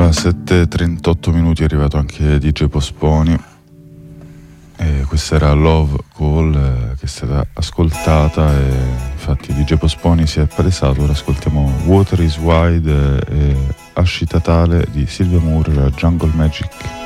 7:38 minuti è arrivato anche DJ Posponi e questa era Love Call che è stata ascoltata e infatti DJ Posponi si è palesato. Ora ascoltiamo Water is Wide e Ascita Tale di Sylvia Moore, Jungle Magic.